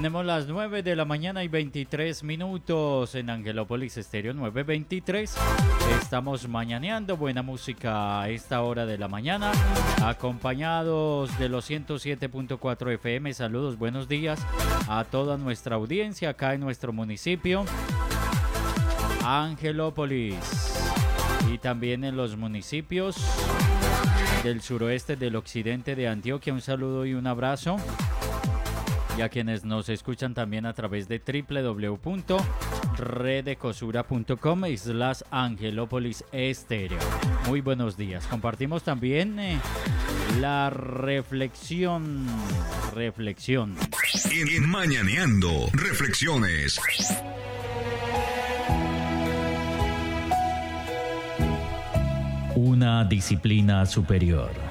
Tenemos las 9 de la mañana y 23 minutos en Angelópolis Estéreo 923. Estamos mañaneando buena música a esta hora de la mañana, acompañados de los 107.4 FM. Saludos, buenos días a toda nuestra audiencia acá en nuestro municipio, Angelópolis, y también en los municipios del suroeste, del occidente de Antioquia. Un saludo y un abrazo. Y a quienes nos escuchan también a través de www.redecosura.com/Angelópolis Estéreo. Muy buenos días. Compartimos también la reflexión. En Mañaneando, reflexiones. Una disciplina superior.